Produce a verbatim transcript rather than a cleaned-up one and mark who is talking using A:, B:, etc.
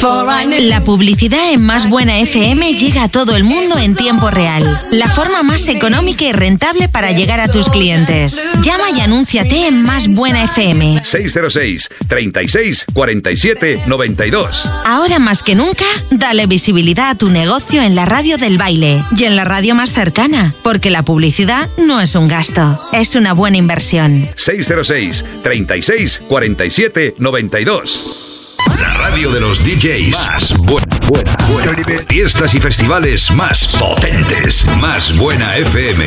A: La publicidad en Más Buena F M llega a todo el mundo en tiempo real. La forma más económica y rentable para llegar a tus clientes. Llama y anúnciate en Más Buena F M.
B: seis cero seis, treinta y seis, cuarenta y siete, noventa y dos.
A: Ahora más que nunca, dale visibilidad a tu negocio en la radio del baile y en la radio más cercana, porque la publicidad no es un gasto, es una buena inversión.
B: seis cero seis, treinta y seis, cuarenta y siete, noventa y dos. La radio de los D Js más buena, buena, buena. Fiestas y festivales más potentes. Más Buena F M.